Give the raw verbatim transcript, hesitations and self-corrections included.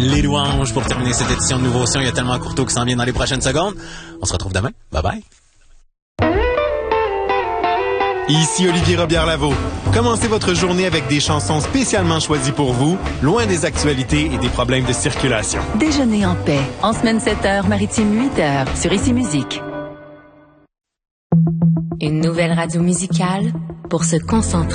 Les louanges pour terminer cette édition de Nouveau Sion. Il y a tellement Courteau qui s'en vient dans les prochaines secondes. On se retrouve demain. Bye bye. Ici Olivier Robillard-Lavaux. Commencez votre journée avec des chansons spécialement choisies pour vous, loin des actualités et des problèmes de circulation. Déjeuner en paix. En semaine sept heures, maritime huit heures, sur Ici Musique. Une nouvelle radio musicale pour se concentrer.